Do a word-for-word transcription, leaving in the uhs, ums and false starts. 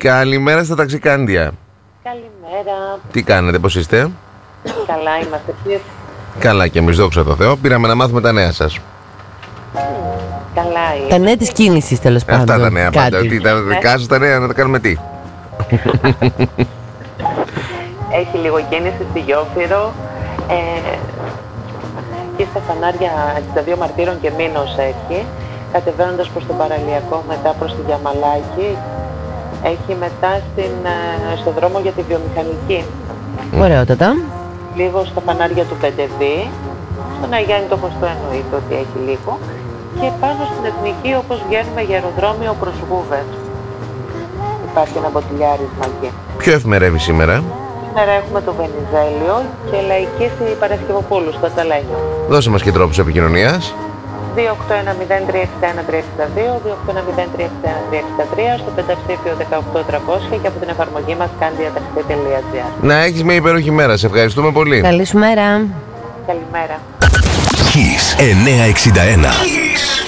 Καλημέρα στα ταξικάντια. Καλημέρα. Τι κάνετε, πώς είστε? Καλά είμαστε. Ποιες... Καλά και εμείς, δόξα τω Θεώ. Πήραμε να μάθουμε τα νέα σας. Mm, καλά είναι. Τα νέα της κίνησης, τέλος πάντων. Αυτά τα νέα πάντα. Κάτι. Τι, τα δικά σας τα νέα, να τα κάνουμε τι? Έχει λίγο κίνηση στη Γιόφυρο. Ε, και στα φανάρια εξήντα δύο Μαρτύρων και Μήνος έχει. Κατεβαίνοντας προς τον Παραλιακό, μετά προς τη Γιαμαλάκη. Έχει μετά στην, στο δρόμο για τη βιομηχανική. Ωραιότατα. Λίγο στα φανάρια του Πεντεβή. Στον Αγιάννη το Χωστό εννοείται ότι έχει λίγο. Και πάνω στην Εθνική, όπως βγαίνουμε για αεροδρόμιο προς Γούβες. Υπάρχει ένα μποτιλιάρισμα εκεί. Ποιο εφημερεύει σήμερα? Σήμερα έχουμε το Βενιζέλιο και Λαϊκή στη Παρασκευοπούλου, στο Αταλένιο. Δώσε μας και τρόπους επικοινωνίας. δύο οκτώ ένα μηδέν τρία έξι ένα τρία έξι δύο, δύο οκτώ ένα μηδέν τρία έξι ένα τρία έξι τρία, στο πενταψήφιο δεκαοκτώ τριακόσια και από την εφαρμογή μας candiataxi τελεία gr. Να έχεις μια υπέροχη μέρα. Σε ευχαριστούμε πολύ. Καλή σου μέρα. Καλημέρα. Kiss εννιακόσια εξήντα ένα.